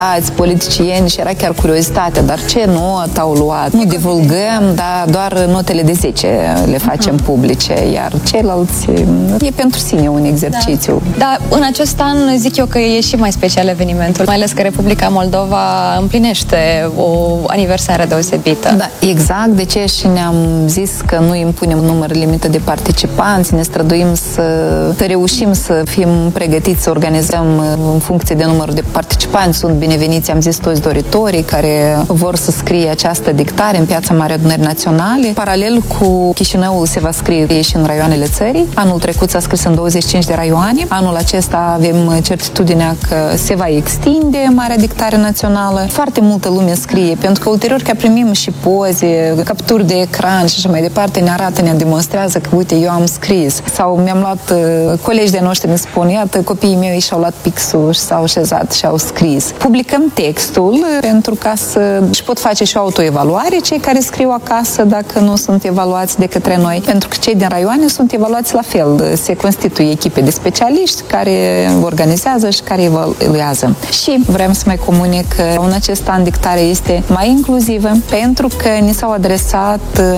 politicieni și era chiar curiozitate, dar ce notă au luat? Nu divulgăm, dar doar notele de 10 le facem publice, iar ceilalți e pentru sine un exercițiu. Da, în acest an zic eu că e și mai special evenimentul, mai ales că Republica Moldova împlinește o aniversare deosebită. Da, exact, de ce și ne-am zis că nu impunem număr limită de participanți, ne străduim să reușim să fim pregătiți să organizăm în funcție de numărul de participanți. Sunt bineveniți, am zis, toți doritorii care vor să scrie această dictare în Piața Marii Adunări Naționale. Paralel cu Chișinăul se va scrie și în raioanele țării. Anul trecut s-a scris în 25 de raioane. Anul acesta avem certitudinea că se va extinde Marea Dictare Națională. Foarte multă lume scrie, pentru că ulterior că primim și poze, capturi de ecran și așa mai departe, ne arată, ne demonstrează că, uite, eu am scris. Sau mi-am luat, colegi de noștri mi spun, iată, copiii mei și-au luat pixul și s-au așezat și au scris. Publicăm textul pentru ca să își pot face și o autoevaluare cei care scriu acasă dacă nu sunt evaluați de către noi, pentru că cei din raioane sunt evaluați la fel. Se constituie echipe de specialiști care organizează și care evaluează. Și vreau să mai comunic că în acest an dictarea este mai inclusivă pentru că ni s-au adresat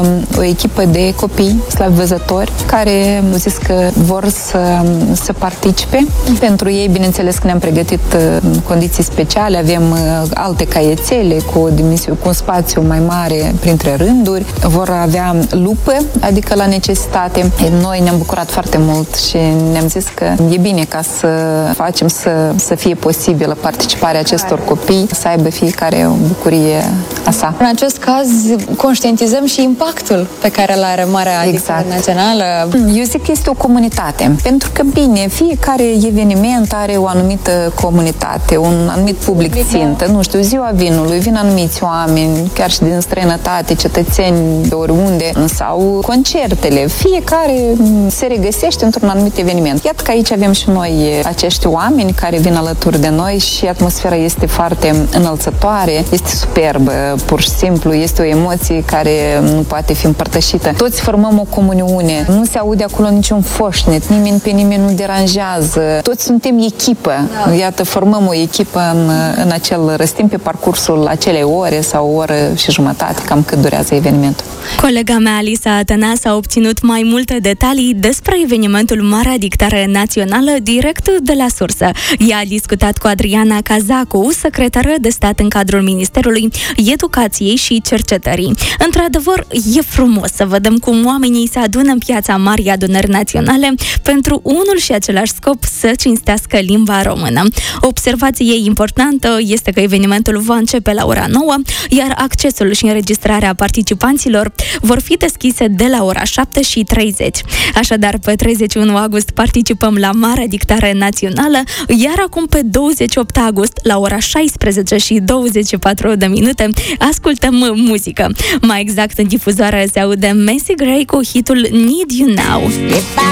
o echipă de copii slavvăzători care au zis că vor să participe. Pentru ei, bineînțeles că ne-am pregătit condiții speciale, avem alte caiețele cu o dimensiune, cu un spațiu mai mare printre rânduri, vor avea lupă, adică la necesitate. Noi ne-am bucurat foarte mult și ne-am zis că e bine ca să facem să fie posibilă participarea acestor copii, să aibă fiecare o bucurie a sa. În acest caz, conștientizăm și impactul pe care îl are Marea Dictare Națională. Eu zic că este o comunitate, pentru că, bine, fiecare eveniment are o anumită comunitate, un anumit public țintă. Nu știu, ziua vinului, vin anumiți oameni, chiar și din străinătate, cetățeni de oriunde, sau concertele. Fiecare se regăsește într-un anumit eveniment. Iată că aici avem și noi acești oameni care vin alături de noi și atmosfera este foarte înălțătoare, este superbă, pur și simplu, este o emoție care nu poate fi împărtășită. Toți formăm o comuniune, nu se aude acolo niciun foșnet, nimeni pe nimeni nu deranjează, toți suntem echipă. Iată, formăm o echipă în acel răstim pe parcursul acelei ore sau o oră și jumătate, cam cât durează evenimentul. Colega mea, Alisa Atănas, a obținut mai multe detalii despre evenimentul Marea Dictare Națională direct de la sursă. Ea a discutat cu Adriana Cazacu, secretară de stat în cadrul Ministerului Educației și Cercetării. Într-adevăr, e frumos să vedem cum oamenii se adună în Piața Marii Adunări Naționale pentru unul și același scop, să cinstească limba română. O observație importantă este că evenimentul va începe la ora 9, iar accesul și înregistrarea participanților vor fi deschise de la ora 7:30. Așadar, pe 31 august participăm la Marea Dictare Națională, iar acum pe 28 august, la ora 16:24 ascultăm muzică. Mai exact, în difuzoare se aude Macy Gray cu hitul Need You Now.